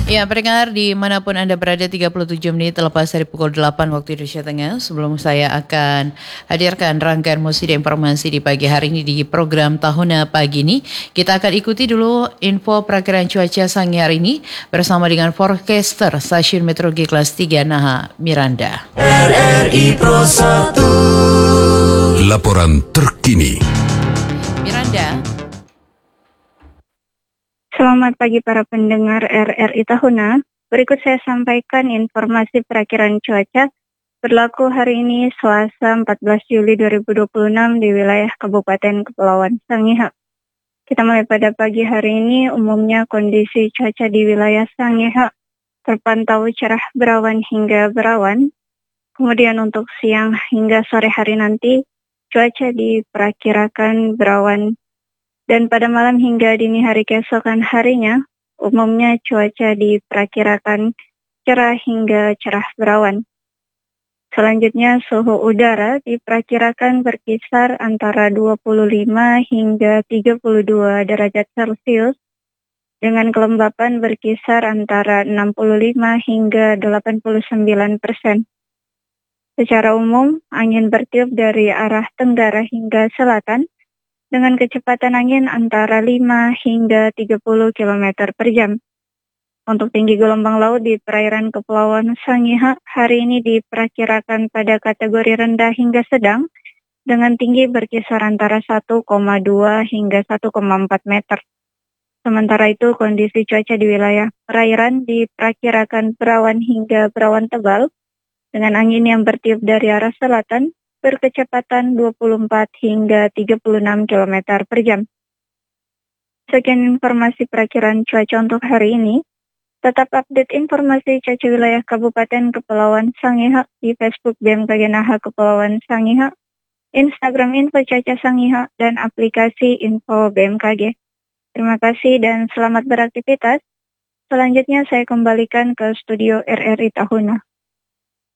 Ya, pendengar dimanapun Anda berada 37 menit lepas dari pukul 8 waktu Indonesia Tengah. Sebelum saya akan hadirkan rangkaian musik dan informasi di pagi hari ini di program Tahuna Pagi ini, kita akan ikuti dulu info perakiraan cuaca sangi hari ini bersama dengan forecaster Stasiun Meteorologi Kelas 3 Naha Miranda. RRI Pro 1. Laporan terkini. Miranda. Selamat pagi para pendengar RRI Tahuna. Berikut saya sampaikan informasi perakiraan cuaca berlaku hari ini Selasa 14 Juli 2026 di wilayah Kabupaten Kepulauan Sangihe. Kita mulai pada pagi hari ini, umumnya kondisi cuaca di wilayah Sangihe terpantau cerah berawan hingga berawan. Kemudian untuk siang hingga sore hari nanti, cuaca diperkirakan berawan. Dan pada malam hingga dini hari keesokan harinya, umumnya cuaca diperkirakan cerah hingga cerah berawan. Selanjutnya suhu udara diperkirakan berkisar antara 25 hingga 32 derajat Celcius, dengan kelembapan berkisar antara 65 hingga 89%. Secara umum, angin bertiup dari arah tenggara hingga selatan, dengan kecepatan angin antara 5 hingga 30 km per jam. Untuk tinggi gelombang laut di perairan Kepulauan Sangihe hari ini diperkirakan pada kategori rendah hingga sedang, dengan tinggi berkisar antara 1,2 hingga 1,4 meter. Sementara itu, kondisi cuaca di wilayah perairan diperkirakan berawan hingga berawan tebal, dengan angin yang bertiup dari arah selatan, berkecepatan 24 hingga 36 km per jam. Sekian informasi perakiraan cuaca untuk hari ini. Tetap update informasi cuaca wilayah Kabupaten Kepulauan Sangihe di Facebook BMKG Naha Kepulauan Sangihe, Instagram Info Cuaca Sangihe, dan aplikasi Info BMKG. Terima kasih dan selamat beraktivitas. Selanjutnya saya kembalikan ke studio RRI Tahuna.